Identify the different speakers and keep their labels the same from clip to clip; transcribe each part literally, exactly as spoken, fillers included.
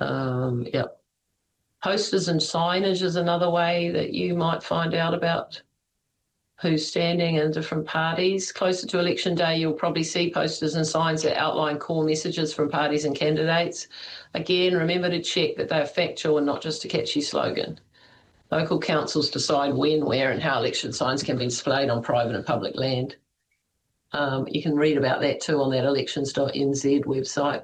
Speaker 1: Um, yep. Posters and signage is another way that you might find out about who's standing in different parties. Closer to election day, you'll probably see posters and signs that outline core messages from parties and candidates. Again, remember to check that they're factual and not just a catchy slogan. Local councils decide when, where and how election signs can be displayed on private and public land. Um, you can read about that too on that elections dot n z website.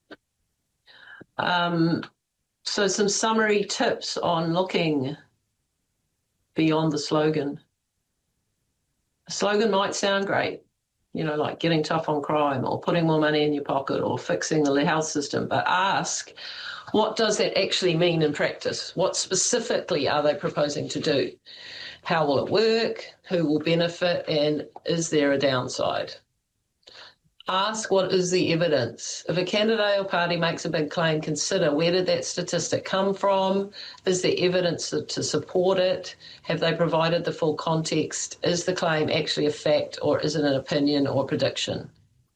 Speaker 1: Um, so some summary tips on looking beyond the slogan. A slogan might sound great, you know, like getting tough on crime or putting more money in your pocket or fixing the health system, but ask, what does that actually mean in practice? What specifically are they proposing to do? How will it work? Who will benefit? And is there a downside? Ask, what is the evidence? If a candidate or party makes a big claim, consider, where did that statistic come from? Is there evidence to support it? Have they provided the full context? Is the claim actually a fact, or is it an opinion or prediction?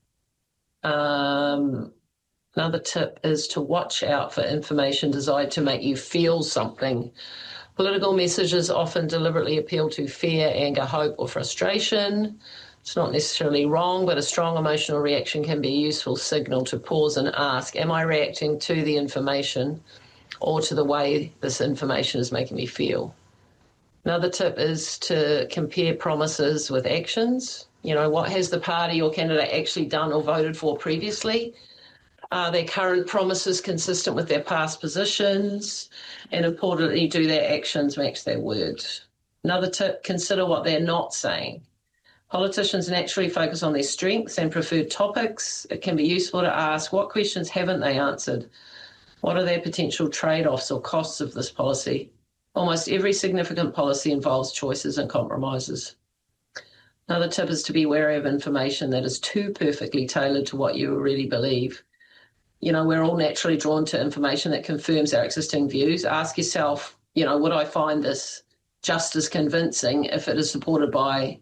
Speaker 1: Um, another tip is to watch out for information designed to make you feel something. Political messages often deliberately appeal to fear, anger, hope, or frustration. It's not necessarily wrong, but a strong emotional reaction can be a useful signal to pause and ask, am I reacting to the information or to the way this information is making me feel? Another tip is to compare promises with actions. You know, what has the party or candidate actually done or voted for previously? Are their current promises consistent with their past positions? And importantly, do their actions match their words? Another tip, consider what they're not saying. Politicians naturally focus on their strengths and preferred topics. It can be useful to ask, what questions haven't they answered? What are their potential trade-offs or costs of this policy? Almost every significant policy involves choices and compromises. Another tip is to be wary of information that is too perfectly tailored to what you already believe. You know, we're all naturally drawn to information that confirms our existing views. Ask yourself, you know, would I find this just as convincing if it is supported by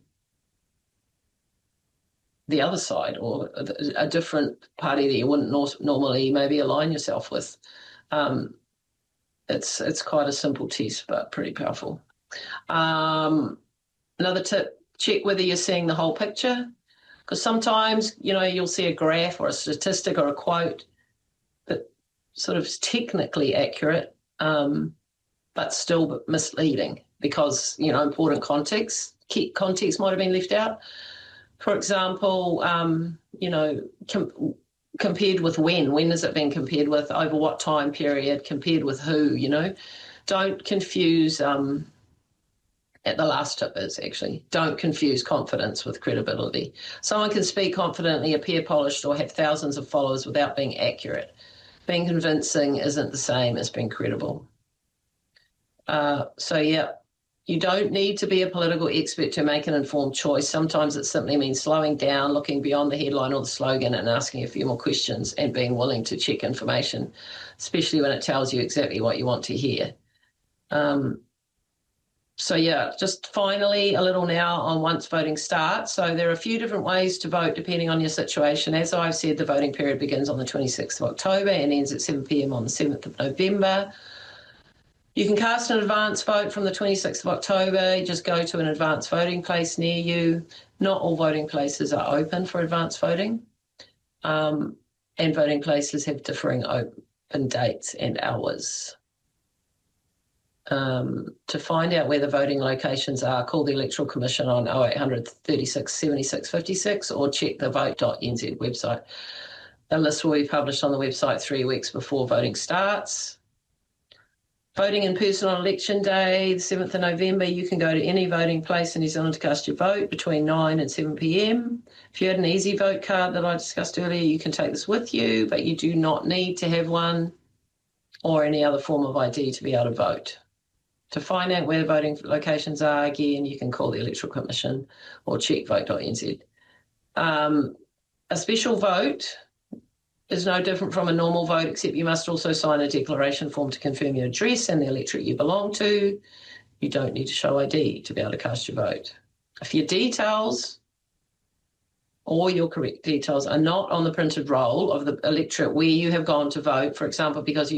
Speaker 1: the other side or a different party that you wouldn't normally maybe align yourself with? Um, it's it's quite a simple test, but pretty powerful. Um, another tip, check whether you're seeing the whole picture, because sometimes, you know, you'll see a graph or a statistic or a quote that sort of is technically accurate, um, but still misleading because, you know, important context, context might have been left out. For example, um, you know, com- compared with when? When is it being compared with? Over what time period? Compared with who, you know? Don't confuse, um, at the last tip is actually, don't confuse confidence with credibility. Someone can speak confidently, appear polished, or have thousands of followers without being accurate. Being convincing isn't the same as being credible. Uh, so, yeah. You don't need to be a political expert to make an informed choice. Sometimes it simply means slowing down, looking beyond the headline or the slogan and asking a few more questions and being willing to check information, especially when it tells you exactly what you want to hear. Um, so, yeah, just finally a little now on once voting starts. So there are a few different ways to vote depending on your situation. As I've said, the voting period begins on the twenty-sixth of October and ends at seven p.m. on the seventh of November. You can cast an advance vote from the twenty-sixth of October. You just go to an advance voting place near you. Not all voting places are open for advance voting, um, and voting places have differing open dates and hours. Um, to find out where the voting locations are, call the Electoral Commission on oh eight hundred, thirty-six, seventy-six, fifty-six or check the vote dot n z website. A list will be published on the website three weeks before voting starts. Voting in person on election day, the seventh of November, you can go to any voting place in New Zealand to cast your vote between nine and seven p.m. If you had an easy vote card that I discussed earlier, you can take this with you, but you do not need to have one or any other form of I D to be able to vote. To find out where the voting locations are, again, you can call the Electoral Commission or check vote dot n z. Um, a special vote is no different from a normal vote, except you must also sign a declaration form to confirm your address and the electorate you belong to. You don't need to show I D to be able to cast your vote. If your details or your correct details are not on the printed roll of the electorate where you have gone to vote, for example, because you